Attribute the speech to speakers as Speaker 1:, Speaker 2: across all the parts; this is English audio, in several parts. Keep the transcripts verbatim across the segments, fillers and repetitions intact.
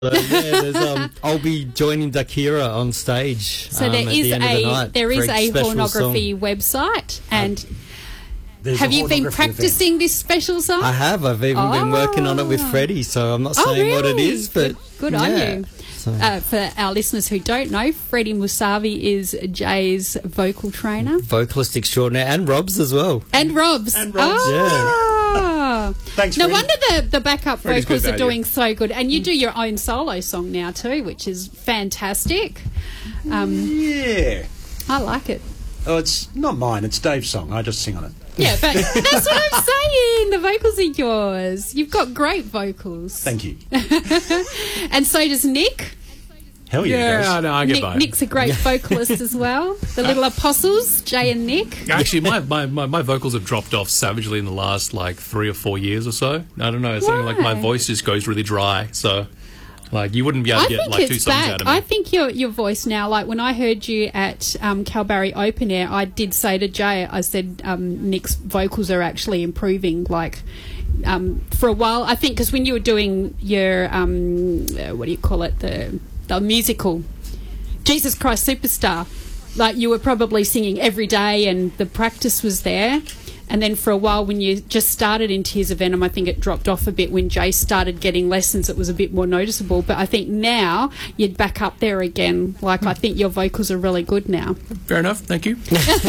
Speaker 1: So, yeah, there's, um, I'll be joining Dakira on stage.
Speaker 2: So
Speaker 1: um,
Speaker 2: there
Speaker 1: at
Speaker 2: is
Speaker 1: the end
Speaker 2: a
Speaker 1: of the night
Speaker 2: there is
Speaker 1: for
Speaker 2: a
Speaker 1: special
Speaker 2: pornography
Speaker 1: song.
Speaker 2: website, and
Speaker 3: There's
Speaker 2: have
Speaker 3: a
Speaker 2: you been
Speaker 3: pornography
Speaker 2: practicing
Speaker 3: event.
Speaker 2: this special song?
Speaker 1: I have. I've even been working on it with
Speaker 2: Oh.
Speaker 1: Freddie, so I'm not
Speaker 2: Oh,
Speaker 1: saying what it
Speaker 2: really?
Speaker 1: is, but
Speaker 2: Good
Speaker 1: yeah.
Speaker 2: on you.
Speaker 1: So,
Speaker 2: Uh, for our listeners who don't know, Freddie Musavi is Jay's vocal trainer.
Speaker 1: vocalist extraordinaire, and Rob's as well.
Speaker 2: And Rob's.
Speaker 3: And Rob's,
Speaker 2: Ah.
Speaker 3: Thanks,
Speaker 2: No
Speaker 3: Freddie.
Speaker 2: wonder the, the backup
Speaker 4: Freddie's
Speaker 2: vocals
Speaker 4: good
Speaker 2: are
Speaker 4: value.
Speaker 2: doing so good. And you do your own solo song now too, which is fantastic. Um,
Speaker 3: Yeah.
Speaker 2: I like it.
Speaker 3: Oh, it's not mine. It's Dave's song. I just sing on it.
Speaker 2: Yeah, but that's what I'm saying. The vocals are yours. You've got great vocals.
Speaker 3: Thank you.
Speaker 2: And so does Nick.
Speaker 3: Hell yeah.
Speaker 4: Yeah,
Speaker 3: guys.
Speaker 4: I know, I get
Speaker 2: Nick
Speaker 4: both.
Speaker 2: Nick's a great vocalist as well. The Little Apostles, Jay and Nick.
Speaker 4: Actually, my, my, my, my vocals have dropped off savagely in the last, like, three or four years or so. I don't know, it's something like my
Speaker 2: Why?
Speaker 4: voice just goes really dry, so, like, you wouldn't be able
Speaker 2: I
Speaker 4: to get,
Speaker 2: think
Speaker 4: like, two
Speaker 2: it's
Speaker 4: songs
Speaker 2: back.
Speaker 4: out of me.
Speaker 2: I think your your voice now, like when I heard you at um, Calbarry Open Air, I did say to Jay, I said um, Nick's vocals are actually improving. Like um, for a while, I think because when you were doing your um, uh, what do you call it, the the musical Jesus Christ Superstar, like you were probably singing every day, and the practice was there. And then for a while, when you just started in Tears of Venom, I think it dropped off a bit. When Jay started getting lessons, it was a bit more noticeable. But I think now you'd back up there again. Like, I think your vocals are really good now.
Speaker 4: Fair enough, thank you.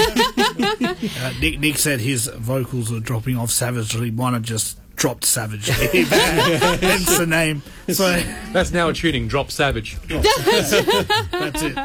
Speaker 5: Uh, Nick, Nick said his vocals are dropping off savagely. Mine have just dropped savagely. Hence the name. So
Speaker 4: That's now a tuning, Drop Savage.
Speaker 5: that's it.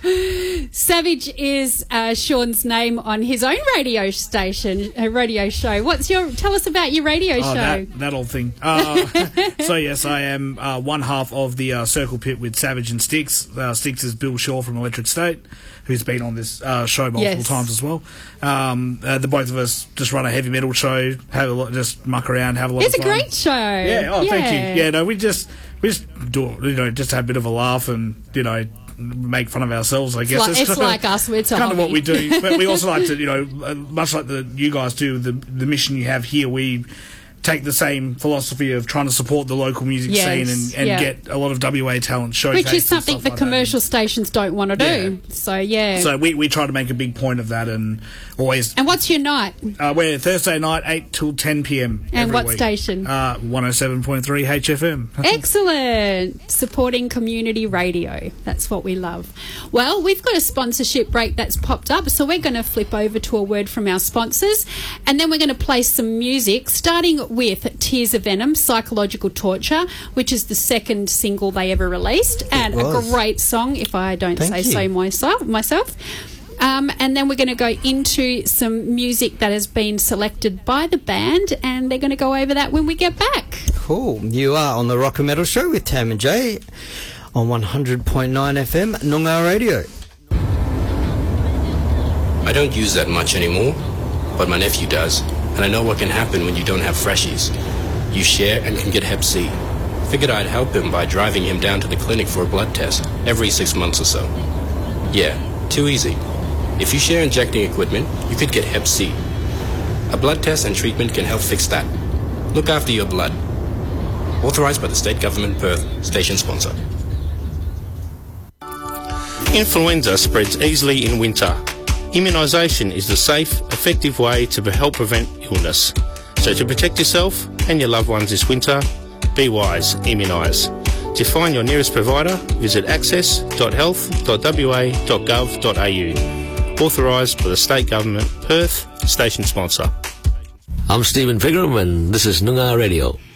Speaker 2: Savage is uh, Sean's name on his own radio station, a radio show. What's your? Tell us about your radio
Speaker 5: Oh,
Speaker 2: show.
Speaker 5: that, that old thing. Uh, so, yes, I am uh, one half of the uh, Circle Pit with Savage and Styx. Uh, Styx is Bill Shaw from Electric State, who's been on this uh, show multiple
Speaker 2: Yes.
Speaker 5: times as well. Um, uh, the both of us just run a heavy metal show, have a lot, just muck around, have a lot
Speaker 2: It's
Speaker 5: of
Speaker 2: a
Speaker 5: fun.
Speaker 2: great show.
Speaker 5: Yeah, oh, thank you. Yeah, no, we just, we just do, you know, just have a bit of a laugh and, you know, make fun of ourselves, I guess.
Speaker 2: like- it's
Speaker 5: kinda-
Speaker 2: like us, it's a
Speaker 5: kind of
Speaker 2: hobby.
Speaker 5: what we do. But we also like to, you know, uh, much like the you guys do, the the mission you have here, we take the same philosophy of trying to support the local music
Speaker 2: Yes,
Speaker 5: scene and, and
Speaker 2: yeah.
Speaker 5: get a lot of W A talent showcased.
Speaker 2: Which is
Speaker 5: and
Speaker 2: something
Speaker 5: stuff
Speaker 2: the
Speaker 5: like that.
Speaker 2: commercial stations don't want to do. So, yeah.
Speaker 5: So we, we try to make a big point of that and always.
Speaker 2: and what's your night?
Speaker 5: Uh, we're Thursday night, eight till ten p.m.
Speaker 2: And
Speaker 5: every
Speaker 2: what
Speaker 5: week.
Speaker 2: station?
Speaker 5: Uh, one oh seven point three H F M.
Speaker 2: Excellent. Supporting community radio. That's what we love. Well, we've got a sponsorship break that's popped up, so we're going to flip over to a word from our sponsors, and then we're going to play some music, starting with Tears of Venom, Psychological Torture, which is the second single they ever released, and a
Speaker 1: was.
Speaker 2: great song, if I don't
Speaker 1: Thank
Speaker 2: say
Speaker 1: you.
Speaker 2: so myself. myself. Um, and then we're going to go into some music that has been selected by the band, and they're going to go over that when we get back.
Speaker 1: Cool. You are on the Rock and Metal Show with Tam and Jay on one hundred point nine F M, Noongar Radio.
Speaker 6: I don't use that much anymore, but my nephew does, and I know what can happen when you don't have freshies. You share and can get hep C. Figured I'd help him by driving him down to the clinic for a blood test every six months or so. Yeah, too easy. If you share injecting equipment, you could get hep C. A blood test and treatment can help fix that. Look after your blood. Authorized by the State Government, Perth, station sponsor.
Speaker 7: Influenza spreads easily in winter. Immunisation is the safe, effective way to help prevent illness. So to protect yourself and your loved ones this winter, be wise, immunise. To find your nearest provider, visit access dot health dot w a dot gov dot a u. Authorised by the State Government, Perth, station sponsor.
Speaker 8: I'm Stephen Pigram and this is Noongar Radio.